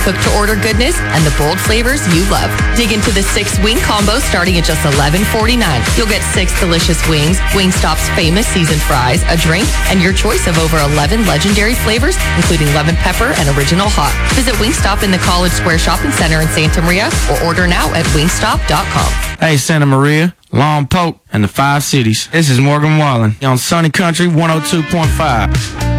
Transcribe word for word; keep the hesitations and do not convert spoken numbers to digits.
cook-to-order goodness, and the bold flavors you love. Dig into the six-wing combo starting at just eleven forty-nine. You'll get six delicious wings, Wingstop's famous seasoned fries, a drink, and your choice of over eleven legendary flavors, including lemon pepper and original hot. Visit Wingstop in the College Square Shopping Center in Santa Maria or order now at wingstop dot com. Hey, Santa Maria, Long Poke, and the Five Cities. This is Morgan Wallen on Sunny Country one oh two point five.